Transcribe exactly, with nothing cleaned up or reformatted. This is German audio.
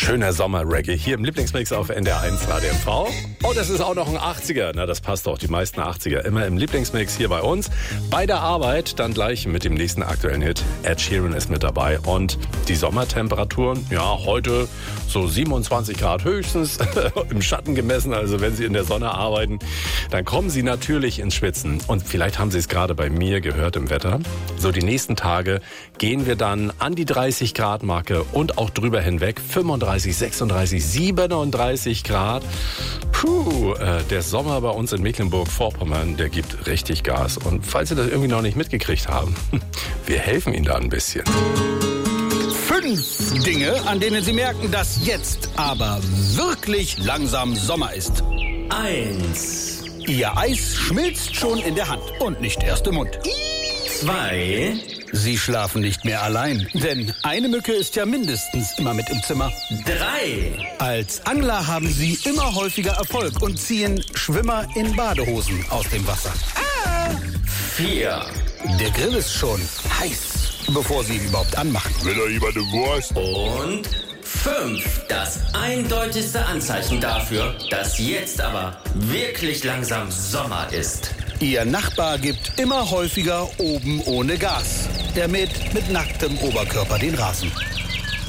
Schöner Sommer-Reggae hier im Lieblingsmix auf N D R eins Radio M V. Und es ist auch noch ein achtziger. Na, das passt doch. Die meisten achtziger immer im Lieblingsmix hier bei uns. Bei der Arbeit dann gleich mit dem nächsten aktuellen Hit. Ed Sheeran ist mit dabei. Und die Sommertemperaturen, ja, heute so siebenundzwanzig Grad höchstens im Schatten gemessen. Also wenn Sie in der Sonne arbeiten, dann kommen Sie natürlich ins Schwitzen. Und vielleicht haben Sie es gerade bei mir gehört im Wetter. So die nächsten Tage gehen wir dann an die dreißig Grad Marke und auch drüber hinweg. fünfunddreißig, sechsunddreißig, siebenunddreißig Grad. Puh, äh, der Sommer bei uns in Mecklenburg-Vorpommern, der gibt richtig Gas. Und falls Sie das irgendwie noch nicht mitgekriegt haben, wir helfen Ihnen da ein bisschen. Fünf Dinge, an denen Sie merken, dass jetzt aber wirklich langsam Sommer ist. Eins. Ihr Eis schmilzt schon in der Hand und nicht erst im Mund. Zwei. Sie schlafen nicht mehr allein, denn eine Mücke ist ja mindestens immer mit im Zimmer. Drei. Als Angler haben Sie immer häufiger Erfolg und ziehen Schwimmer in Badehosen aus dem Wasser. Ah! Vier. Der Grill ist schon heiß, bevor Sie ihn überhaupt anmachen. Will da jemand eine Wurst? Und fünf. Das eindeutigste Anzeichen dafür, dass jetzt aber wirklich langsam Sommer ist. Ihr Nachbar gibt immer häufiger oben ohne Gas. Er mäht mit nacktem Oberkörper den Rasen.